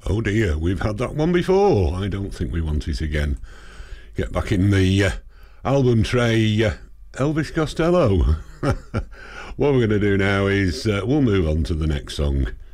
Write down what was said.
Oh dear, we've had that one before. I don't think we want it again. Get back in the album tray, Elvis Costello. What we're going to do now is we'll move on to the next song.